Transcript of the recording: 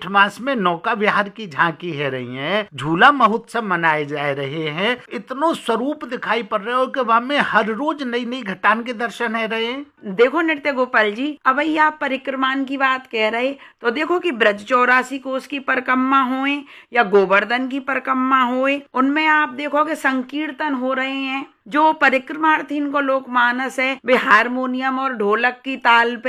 जेठ मास में नौका विहार की झांकी है रही है, झूला महोत्सव मनाए जा रहे हैं, इतनो स्वरूप दिखाई पड़ रहे हो कि वहाँ में हर रोज नई नई घटान के दर्शन है रहे। देखो नृत्य गोपाल जी, अब ये आप परिक्रमान की बात कह रहे तो देखो कि ब्रज 84 कोस की परिक्रमा होए या गोवर्धन की परिक्रमा होए, उनमें आप देखो कि संकीर्तन हो रहे हैं। जो परिक्रमार्थी इनको लोकमानस है वे हारमोनियम और ढोलक की ताल पे